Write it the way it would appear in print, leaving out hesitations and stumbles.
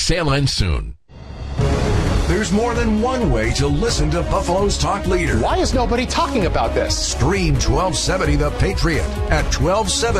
Sail in soon. There's more than one way to listen to Buffalo's talk leader. Why is nobody talking about this? Stream 1270 The Patriot at 1270.